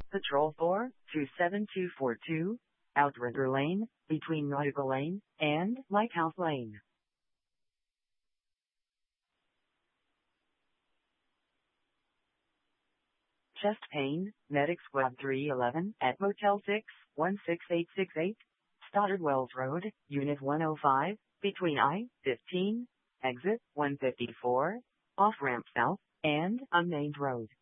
Patrol 4-27242, Outrigger Lane, between Nautical Lane and Lighthouse Lane. Chest pain, Medic Squad 311 at Motel 6, 16868, Stoddard Wells Road, Unit 105, between I-15, exit 154, off-ramp south, and unnamed road.